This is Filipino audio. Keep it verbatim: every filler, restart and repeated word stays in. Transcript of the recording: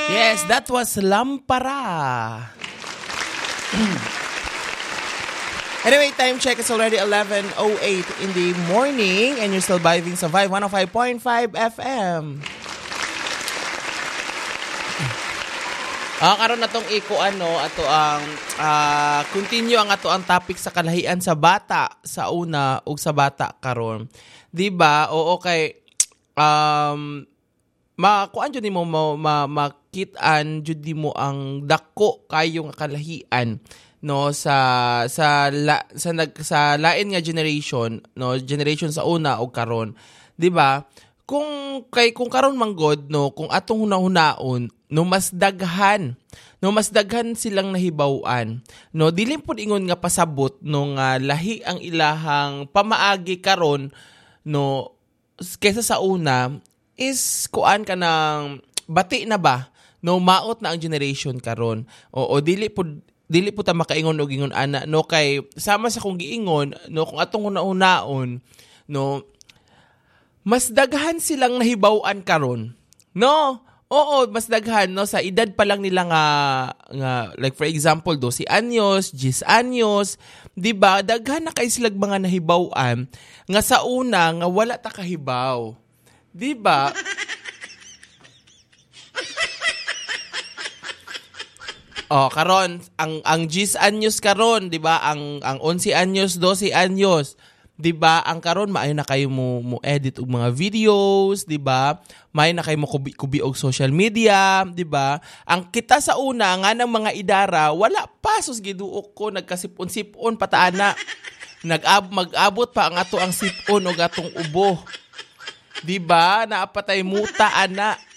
Yes, that was Lampara. Anyway, time check is already eleven oh eight in the morning and you're still vibing sa Vibe one oh five point five F M. Ah, karon natong iko ano ato ang uh, continue ang ato ang topic sa kalahian sa bata sa una ug sa bata karon. Di ba? Oo kay um makuan jud nimo ma, ma, makitaan jud mo ang dako kayong kalahian no sa sa la, sa nag sa lain nga generation no generation sa una ug karon. Di ba? Kung kay kung karon manggod no kung atong hunahunahon no mas daghan no mas daghan silang nahibaw-an no dili pud ingon nga pasabot no nga lahi ang ilahang pamaagi karon no kaysa sa una is kuan ka ng bati na ba no maot na ang generation karon o, o dili pud dili pud ta makaingon og ingon ana no kay sama sa kung giingon no kung atong hunahunahon no mas daghan silang nahibaw-an karon no. Oo, mas daghan no sa edad pa lang nila nga nga like for example twelve anyos, ten anyos, di ba? Daghan na kay sila mga nahibaw-an nga sa una nga wala ta kahibaw. Di ba? Oh, karon ang ang ten anyos karon, di ba? Ang ang eleven anyos, twelve anyos. 'Di ba? Ang karon maayo na kayo mo mo edit og mga videos, 'di ba? Maayo na kayo mo kubi, kubi og social media, 'di ba? Ang kita sa una nga ng mga idara, wala pa sus giduok ko nagkasipon-sipon pataana. Nag-ab mag-abot pa ang ato ang sipon og atong ubo. 'Di ba? Naapatay muta ana.